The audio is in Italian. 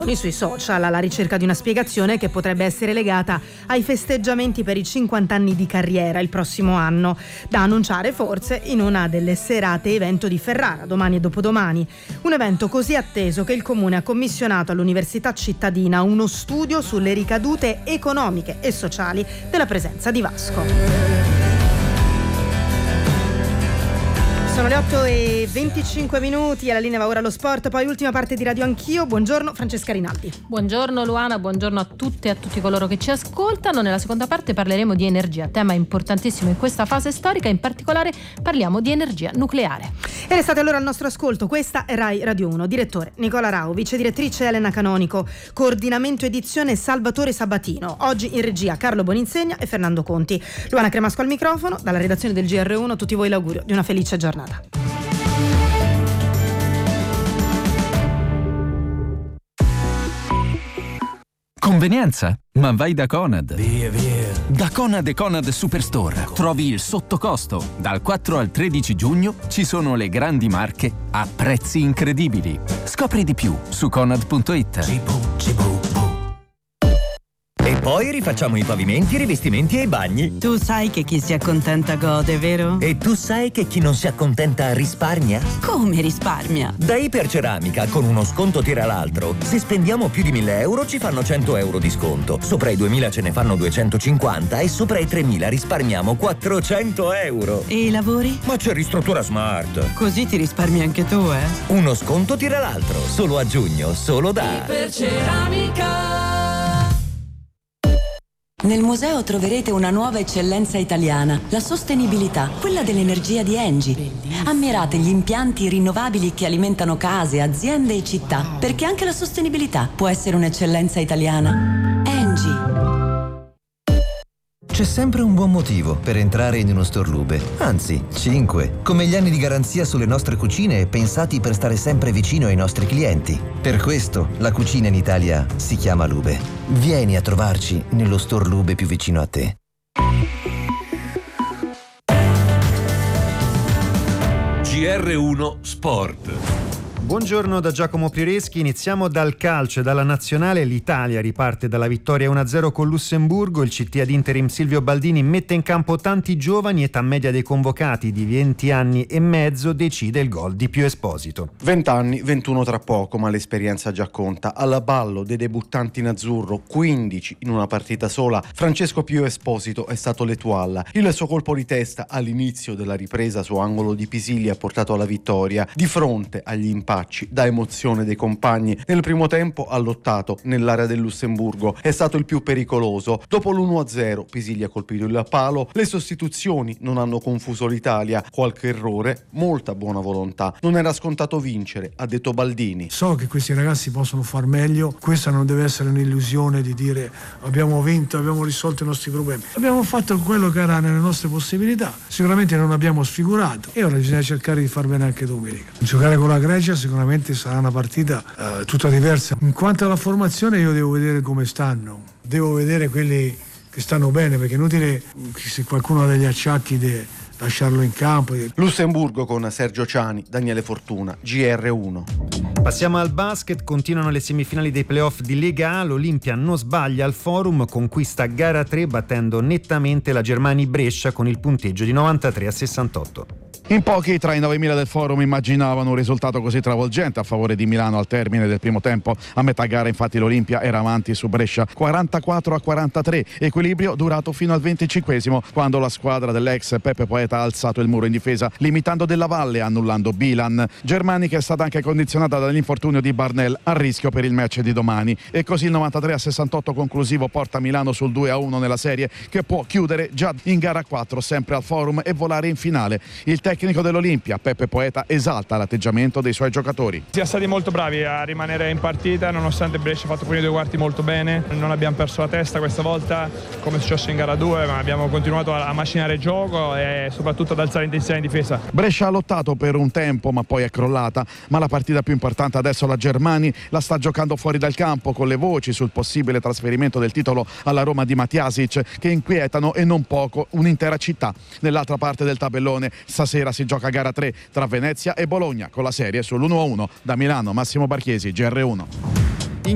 sui social alla ricerca di una spiegazione che potrebbe essere legata ai festeggiamenti per i 50 anni di carriera il prossimo anno, da annunciare forse in una delle serate evento di Ferrara, domani e dopodomani. Un evento così atteso che il Comune ha commissionato all'Università cittadina uno studio sulle ricadute economiche e sociali della presenza di Vasco. Sono le 8:25, alla linea va ora lo sport, poi ultima parte di Radio Anch'io. Buongiorno Francesca Rinaldi. Buongiorno Luana, buongiorno a tutte e a tutti coloro che ci ascoltano. Nella seconda parte parleremo di energia, tema importantissimo in questa fase storica, in particolare parliamo di energia nucleare. E restate allora al nostro ascolto, questa è Rai Radio 1, direttore Nicola Rau, vice direttrice Elena Canonico, coordinamento edizione Salvatore Sabatino, oggi in regia Carlo Boninsegna e Fernando Conti. Luana Cremasco al microfono, dalla redazione del GR1 tutti voi l'augurio di una felice giornata. Convenienza? Ma vai da Conad. Via. Da Conad e Conad Superstore trovi il sottocosto. Dal 4 al 13 giugno ci sono le grandi marche a prezzi incredibili. Scopri di più su conad.it. E poi rifacciamo i pavimenti, i rivestimenti e i bagni. Tu sai che chi si accontenta gode, vero? E tu sai che chi non si accontenta risparmia? Come risparmia? Da Iperceramica, con uno sconto tira l'altro. Se spendiamo più di 1.000 euro ci fanno 100 euro di sconto. Sopra i 2.000 ce ne fanno 250 e sopra i 3.000 risparmiamo 400 euro. E i lavori? Ma c'è Ristruttura Smart. Così ti risparmi anche tu, eh? Uno sconto tira l'altro. Solo a giugno, solo da Iperceramica. Nel museo troverete una nuova eccellenza italiana, la sostenibilità, quella dell'energia di Engie. Ammirate gli impianti rinnovabili che alimentano case, aziende e città, perché anche la sostenibilità può essere un'eccellenza italiana. Engie. C'è sempre un buon motivo per entrare in uno Storlube, anzi 5, come gli anni di garanzia sulle nostre cucine pensati per stare sempre vicino ai nostri clienti. Per questo la cucina in Italia si chiama Lube. Vieni a trovarci nello Storlube più vicino a te. GR1 Sport. Buongiorno da Giacomo Prioreschi, iniziamo dal calcio e dalla nazionale. L'Italia riparte dalla vittoria 1-0 con Lussemburgo, il CT ad interim Silvio Baldini mette in campo tanti giovani, età media dei convocati di 20 anni e mezzo, decide il gol di Pio Esposito. 20 anni, 21 tra poco, ma l'esperienza già conta. Alla ballo dei debuttanti in azzurro, 15 in una partita sola, Francesco Pio Esposito è stato l'Etualla. Il suo colpo di testa all'inizio della ripresa su angolo di Pisilli ha portato alla vittoria. Di fronte agli impatti da emozione dei compagni, nel primo tempo ha lottato nell'area del Lussemburgo, è stato il più pericoloso. Dopo l'1-0 Pisilli ha colpito il palo, le sostituzioni non hanno confuso l'Italia, qualche errore, molta buona volontà. Non era scontato vincere, ha detto Baldini. So che questi ragazzi possono far meglio, questa non deve essere un'illusione di dire abbiamo vinto, abbiamo risolto i nostri problemi. Abbiamo fatto quello che era nelle nostre possibilità, sicuramente non abbiamo sfigurato e ora bisogna cercare di far bene anche domenica. Giocare con la Grecia sicuramente sarà una partita tutta diversa. In quanto alla formazione io devo vedere come stanno, devo vedere quelli che stanno bene, perché è inutile se qualcuno ha degli acciacchi lasciarlo in campo. Lussemburgo con Sergio Ciani, Daniele Fortuna, GR1. Passiamo al basket, continuano le semifinali dei playoff di Lega A, l'Olimpia non sbaglia al Forum, conquista gara 3 battendo nettamente la Germani Brescia con il punteggio di 93-68. In pochi tra i 9.000 del Forum immaginavano un risultato così travolgente a favore di Milano al termine del primo tempo. A metà gara infatti l'Olimpia era avanti su Brescia 44-43, equilibrio durato fino al 25esimo quando la squadra dell'ex Peppe Poeta ha alzato il muro in difesa limitando Della Valle e annullando Bilan. Germani che è stata anche condizionata dall'infortunio di Barnell a rischio per il match di domani e così il 93-68 conclusivo porta Milano sul 2-1 nella serie che può chiudere già in gara 4 sempre al Forum e volare in finale. Il tecnico dell'Olimpia, Peppe Poeta, esalta l'atteggiamento dei suoi giocatori. Siamo stati molto bravi a rimanere in partita nonostante Brescia ha fatto i primi 2 quarti molto bene, non abbiamo perso la testa questa volta come è successo in gara 2, ma abbiamo continuato a macinare il gioco e soprattutto ad alzare l'intensità in difesa. Brescia ha lottato per un tempo ma poi è crollata, ma la partita più importante adesso la Germani la sta giocando fuori dal campo con le voci sul possibile trasferimento del titolo alla Roma di Matjasic che inquietano e non poco un'intera città. Nell'altra parte del tabellone stasera si gioca gara 3 tra Venezia e Bologna con la serie sull'1-1. Da Milano Massimo Barchiesi, GR1.